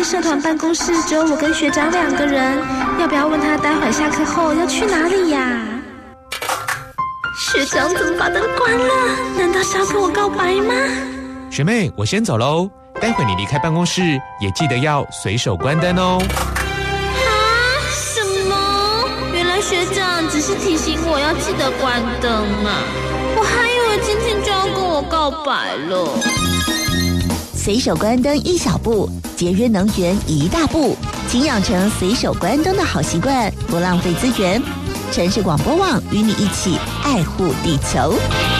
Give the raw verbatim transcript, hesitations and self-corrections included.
天社团办公室只有我跟学长两个人，要不要问他待会下课后要去哪里呀？学长怎么把灯关了？难道是要跟我告白吗？ 学妹，我先走喽，待会你离开办公室也记得要随手关灯哦。 啊？什么？原来学长只是提醒我要记得关灯啊！我还以为今天就要跟我告白了。 随手关灯一小步，节约能源一大步，请养成随手关灯的好习惯，不浪费资源。城市广播网与你一起爱护地球。